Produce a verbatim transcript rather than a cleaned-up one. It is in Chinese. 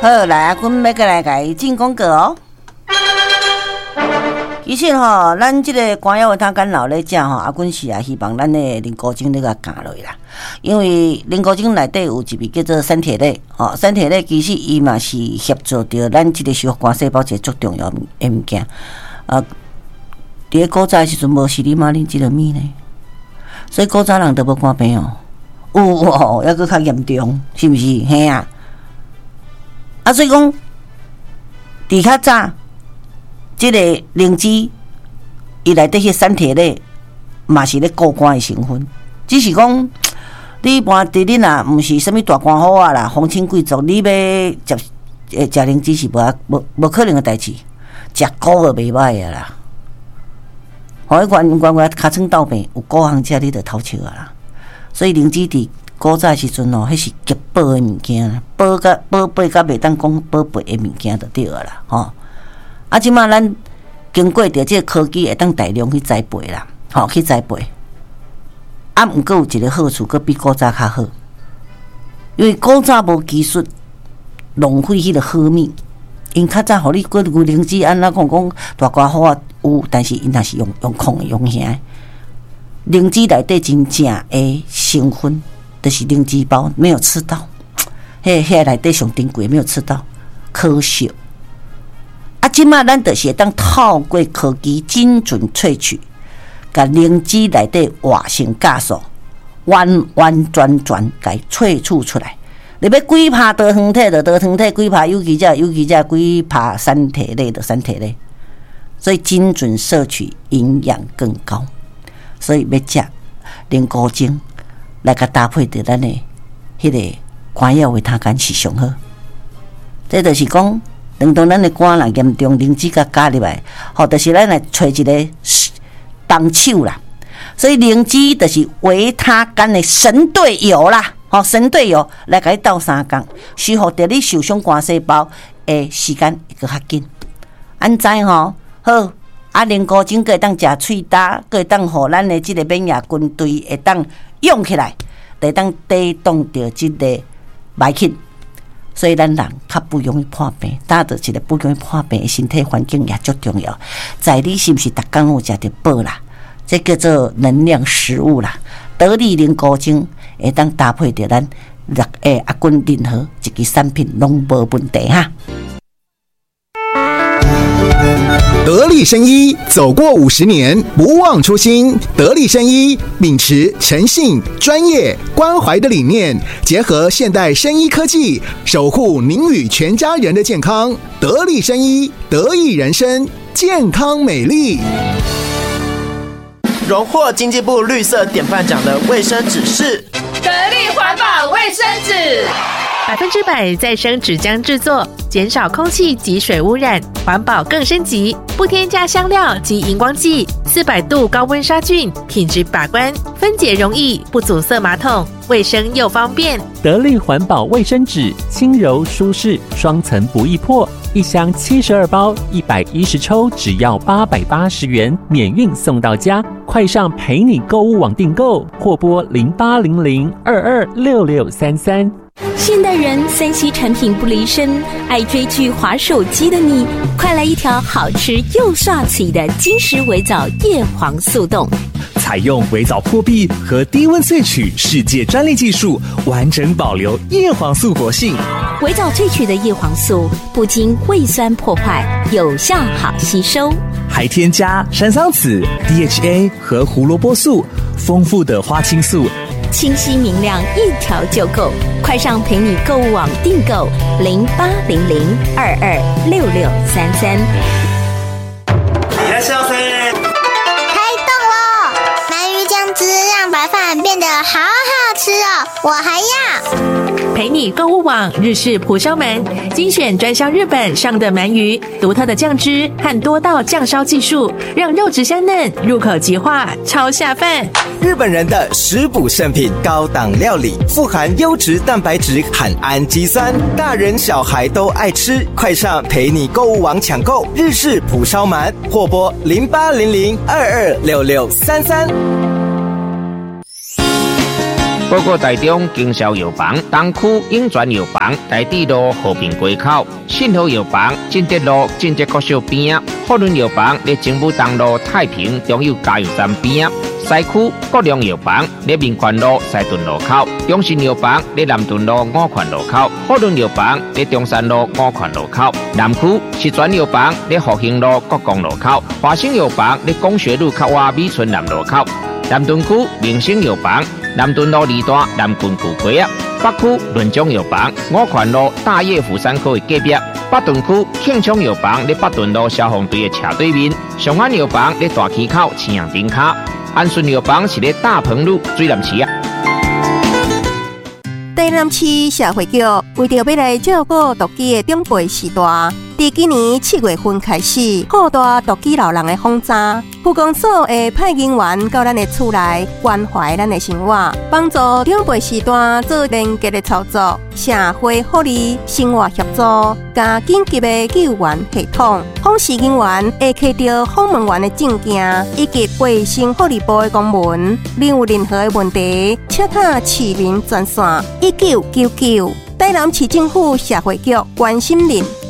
好，来阿君要过来甲伊进广告哦。其实吼，咱即个肝药他干老咧食吼，阿君是也希望咱的林高精咧甲降落啦。因为林高精内底有一味叫做三铁类，吼，三铁类其实伊嘛是协助着咱即个修复肝细胞一个足重要的物件。啊，伫咧古早时阵无西里马林即个物呢，所以古早人都无肝病哦。有哦，抑搁较严重，是毋是？嘿啊！啊，所以讲，伫较早，即、这个灵芝伊内底迄三铁类嘛是咧固肝的成分，只是讲你一般伫恁啊，毋是啥物大官府啊啦，皇亲贵族，你要食诶食灵芝是无啊无无可能诶代志，食菇就袂歹啊啦。互迄关关关尻川斗病有古行食你着偷笑啊啦。所以灵芝伫古早时阵哦，迄是极宝诶物件，宝甲宝贝甲袂当讲宝贝诶物件就对了啦，吼。啊，即马咱经过着即个科技，会当大量去栽培啦，吼，去栽培。啊，毋过有一个好处，佫比古早较好，因为古早无技术，浪费迄个好物。因较早互你过牛灵芝，安怎讲讲大瓜好啊有，但是因若是用用空的用遐。灵芝内底真正的成分，就是灵芝包没有吃到，迄迄内底上珍贵没有吃到，可惜。啊，即马咱就是会当透过科技精准萃取，甲灵芝内底活性酵素完完全全甲萃取出来。你要几拍多糖体就多糖体，几拍有机者有机者，几拍三体类的三体类，所以精准摄取营养更高。所以要食灵菇精来甲搭配着咱的迄个肝药维他干是上好。这就是讲，等到咱的肝若严重，灵芝甲加入来，吼，就是咱来找一个帮手啦。所以灵芝就是维他干的神队友啦，吼，神队友来甲你斗三工，修复着你受伤肝细胞的时间会搁较紧。安知吼好？啊，灵菇精个会当食喙焦，个会当互咱的即个免疫军队会当用起来，会当抵挡着即个歹菌，所以咱人较不容易破病。搭着一个不容易破病的身体环境也足重要。在你是毋是逐工有食着饱啦？这叫做能量食物啦。得力灵菇精会当搭配着咱六个阿君任何一支产品拢无问题哈。 得力生医走过五十年，不忘初心。得力生医秉持诚信、专业、关怀的理念，结合现代生医科技，守护您与全家人的健康。得力生医，得益人生，健康美丽。 荣获经济部绿色典范奖的卫生纸是得力环保卫生纸。 百分之百再生纸浆制作，减少空气及水污染，环保更升级，不添加香料及荧光剂，四百度高温杀菌，品质把关，分解容易，不阻塞马桶，卫生又方便。 得力环保卫生纸，轻柔舒适，双层不易破，一箱七十二包，一百一十抽，只要八百八十元，免运送到家。快上陪你购物网订购，或拨零八零零二二六六三三。 现代人三 C 产品不离身，爱追剧滑手机的你，快来一条好吃又帅气的金石微藻叶黄素冻。 采用微藻破壁和低温萃取世界专利技术，完整保留叶黄素活性。 微藻萃取的叶黄素不经胃酸破坏，有效好吸收， 还添加山桑子、D H A 和胡萝卜素，丰富的花青素， 清晰明亮，一条就够。快上陪你购物网订购零八零零二二六六三三。 いらっしゃいませ。 开动喽！鳗鱼酱汁让白饭变得好好吃哦，我还要。 陪你购物网日式蒲烧鳗，精选专销日本上的鳗鱼，独特的酱汁和多道酱烧技术，让肉质香嫩，入口即化，超下饭。 日本人的食补圣品，高档料理，富含优质蛋白质和氨基酸，大人小孩都爱吃。快上陪你购物网抢购日式蒲烧鳗，或拨零八零零二二六六三三。 报告台中经销药房、东区永泉药房、台地路和平街口、信和药房、进德路进德国小边啊，福伦药房在政府东路太平中油加油站边啊。西区国良药房在民权路西屯路口，中信药房在南屯路五权路口，福伦药房在中山路五权路口，南区石泉药房在复兴路国光路口，华兴药房在工学路靠外美村南路口，南屯区明星药房南屯路二段南郡古街啊，北区润江药房五权路大叶福山科的隔壁。北屯区庆昌药房在北屯路消防队的斜对面，上安药房在大溪口青阳顶卡，安顺药房是在大鹏路水南市啊。 台南市社会局为着要来照顾独居的长辈时代，伫今年七月份开始扩大独居老人的访查，区公所会派人员到咱的厝内关怀咱的生活，帮助长辈时代做连结的操作，社会福利生活协助，加紧急的救援系统。访视人员会摕到访问员的证件以及卫生福利部的公文，另有任何的问题，请打市民专线一九九九。台南市政府社会局关心您。